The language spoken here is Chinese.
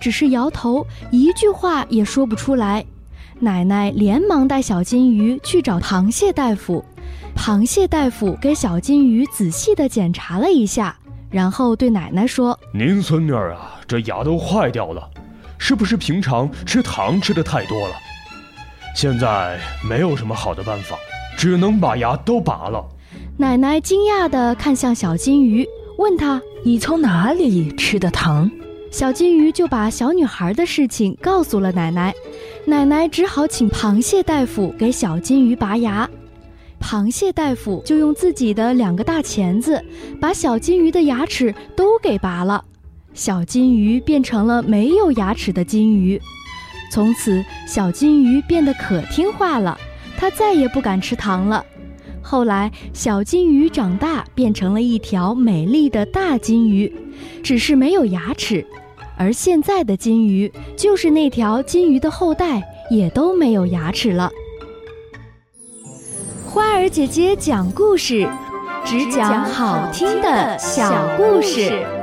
只是摇头，一句话也说不出来。奶奶连忙带小金鱼去找螃蟹大夫。螃蟹大夫给小金鱼仔细地检查了一下，然后对奶奶说： 您孙女儿啊，这牙都坏掉了，是不是平常吃糖吃得太多了？现在没有什么好的办法，只能把牙都拔了。 奶奶惊讶地看向小金鱼，问他： 你从哪里吃的糖？ 小金鱼就把小女孩的事情告诉了奶奶。奶奶只好请螃蟹大夫给小金鱼拔牙。螃蟹大夫就用自己的2个大钳子把小金鱼的牙齿都给拔了，小金鱼变成了没有牙齿的金鱼。从此小金鱼变得可听话了，它再也不敢吃糖了。后来小金鱼长大，变成了一条美丽的大金鱼，只是没有牙齿。而现在的金鱼就是那条金鱼的后代，也都没有牙齿了。花儿姐姐讲故事，只讲好听的小故事。